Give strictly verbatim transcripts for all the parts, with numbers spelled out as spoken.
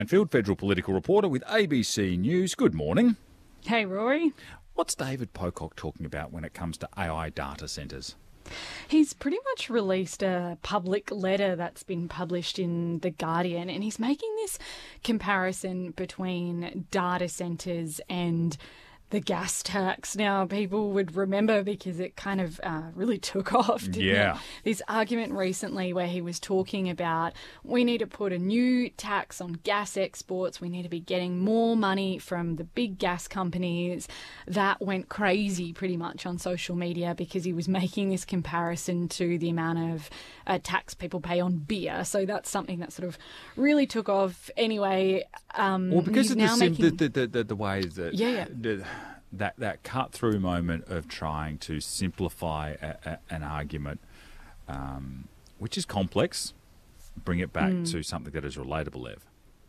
Field, federal political reporter with A B C News. Good morning. Hey, Rory. What's David Pocock talking about when it comes to A I data centres? He's pretty much released a public letter that's been published in The Guardian, and he's making this comparison between data centres and the gas tax. Now, people would remember because it kind of uh, really took off, didn't Yeah. it? This argument recently where he was talking about we need to put a new tax on gas exports, we need to be getting more money from the big gas companies. That went crazy pretty much on social media because he was making this comparison to the amount of uh, tax people pay on beer. So that's something that sort of really took off. Anyway, um, Well, because he's of now the, sim- making... the, the, the, the way that... Yeah, yeah. The, that that cut-through moment of trying to simplify a, a, an argument, um, which is complex, bring it back Mm. to something that is relatable, Ev.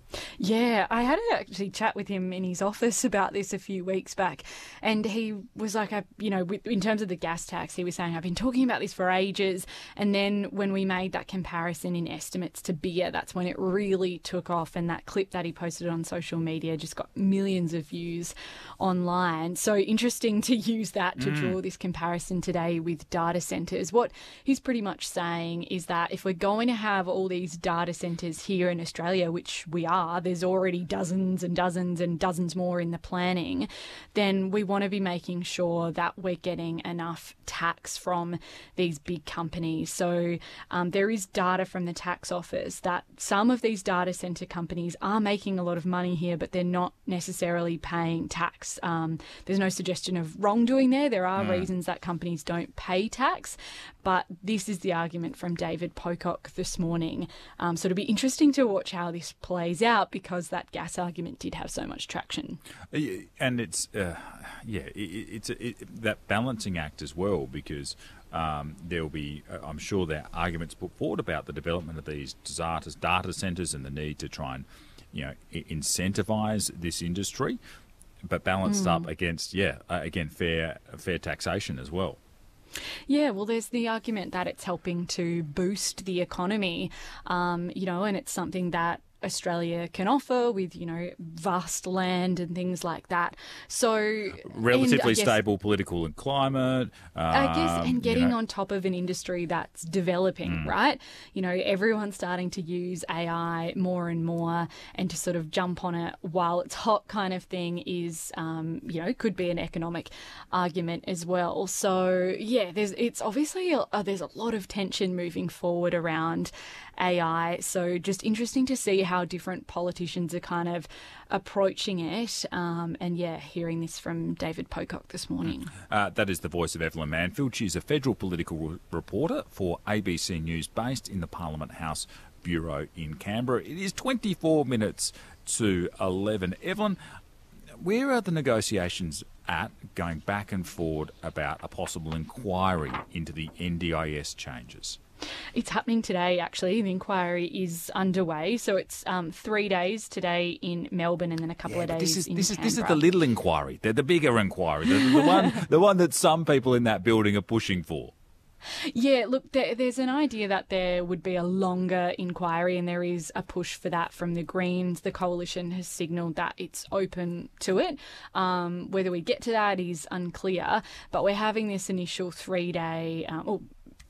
Yeah, I had to actually chat with him in his office about this a few weeks back, and he was like, I, you know, with, in terms of the gas tax, he was saying, I've been talking about this for ages, and then when we made that comparison in estimates to beer, that's when it really took off, and that clip that he posted on social media just got millions of views online. So interesting to use that to Mm. draw this comparison today with data centres. What he's pretty much saying is that if we're going to have all these data centres here in Australia, which we are, there's already dozens and dozens and dozens more in the planning, then we want to be making sure that we're getting enough tax from these big companies. So um, there is data from the tax office that some of these data centre companies are making a lot of money here, but they're not necessarily paying tax. Um, there's no suggestion of wrongdoing there. There are Mm. reasons that companies don't pay tax, but this is the argument from David Pocock this morning. Um, so it'll be interesting to watch how this plays out because that gas argument did have so much traction. Uh, And it's, uh, yeah, it, it's a, it, that balancing act as well, because um, there'll be, uh, I'm sure there are arguments put forward about the development of these data, data centres and the need to try and, you know, i- incentivise this industry, but balanced Mm. up against, yeah, uh, again, fair fair taxation as well. Yeah, well, there's the argument that it's helping to boost the economy, um, you know, and it's something that Australia can offer with, you know, vast land and things like that. So Relatively and I guess- stable political and climate. Um, I guess, and getting you know, on top of an industry that's developing, Mm. right? You know, everyone's starting to use A I more and more, and to sort of jump on it while it's hot kind of thing is, um, you know, could be an economic argument as well. So, yeah, there's it's obviously, a, uh, there's a lot of tension moving forward around A I. So just interesting to see how different politicians are kind of approaching it. Um, and, yeah, hearing this from David Pocock this morning. Uh, that is the voice of Evelyn Manfield. She's a federal political re- reporter for A B C News based in the Parliament House Bureau in Canberra. It is twenty-four minutes to eleven. Evelyn, where are the negotiations at going back and forward about a possible inquiry into the N D I S changes? It's happening today, actually. The inquiry is underway. So it's um, three days today in Melbourne and then a couple Yeah, of but days this is in this is Canberra. this is the little inquiry. They're the bigger inquiry. The, the one the one that some people in that building are pushing for. Yeah, look, there, there's an idea that there would be a longer inquiry, and there is a push for that from the Greens. The coalition has signalled that it's open to it. Um, whether we get to that is unclear, but we're having this initial three-day, um, well,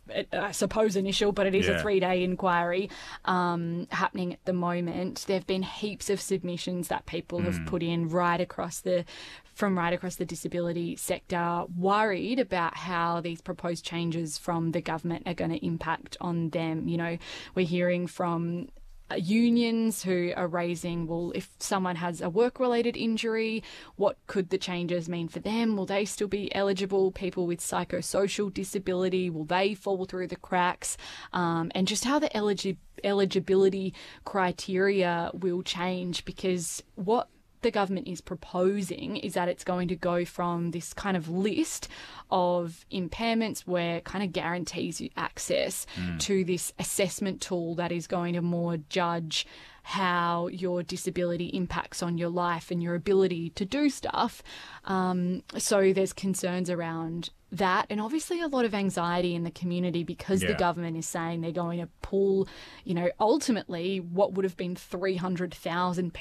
I suppose initial, but it is Yeah. a three-day inquiry um, happening at the moment. There have been heaps of submissions that people have Mm. put in right across the, from right across the disability sector, worried about how these proposed changes from the government are going to impact on them. You know, we're hearing from unions who are raising, well, if someone has a work-related injury, what could the changes mean for them? Will they still be eligible? People with psychosocial disability, will they fall through the cracks? Um, and just how the eligi- eligibility criteria will change, because what the government is proposing is that it's going to go from this kind of list of impairments where it kind of guarantees you access mm. to this assessment tool that is going to more judge how your disability impacts on your life and your ability to do stuff. Um, so there's concerns around that, and obviously a lot of anxiety in the community because yeah. the government is saying they're going to pull, you know, ultimately what would have been three hundred thousand